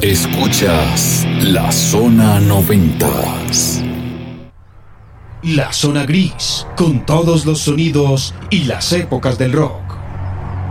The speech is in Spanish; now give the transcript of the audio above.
Escuchas La Zona 90. La Zona Gris, con todos los sonidos y las épocas del rock.